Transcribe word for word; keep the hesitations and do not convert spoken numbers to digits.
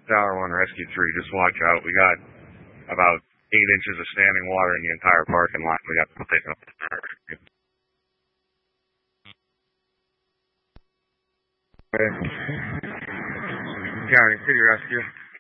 Tower one, Rescue three, just watch out. We got about eight inches of standing water in the entire parking lot. We got to pick up the target. County City Rescue.